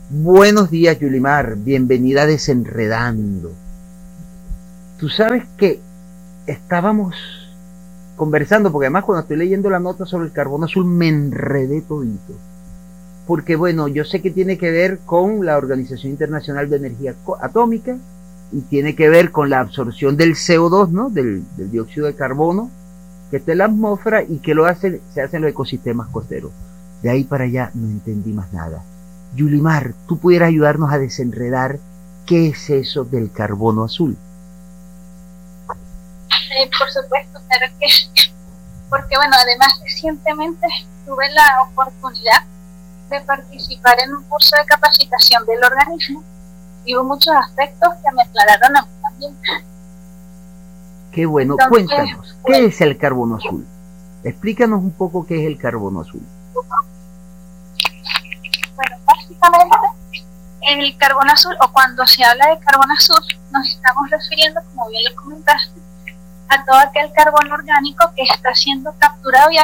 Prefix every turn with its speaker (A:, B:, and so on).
A: Buenos días, Yulimar. Bienvenida a Desenredando. Tú sabes que estábamos conversando, porque además cuando estoy leyendo la nota sobre el carbono azul me enredé todito. Porque bueno, yo sé que tiene que ver con la Organización Internacional de Energía Atómica y tiene que ver con la absorción del CO2, ¿no? Del dióxido de carbono que está en la atmósfera y que se hace en los ecosistemas costeros. De ahí para allá no entendí más nada. Yulimar, ¿tú pudieras ayudarnos a desenredar qué es eso del carbono azul?
B: Por supuesto, claro que sí. Porque bueno, además recientemente tuve la oportunidad de participar en un curso de capacitación del organismo y hubo muchos aspectos que me aclararon a mí también.
A: Qué bueno. Entonces, cuéntanos, ¿qué es el carbono azul? Explícanos un poco qué es el carbono azul.
B: Bueno, básicamente el carbono azul, o cuando se habla de carbono azul, nos estamos refiriendo, como bien lo comentaste, a todo aquel carbono orgánico que está siendo capturado y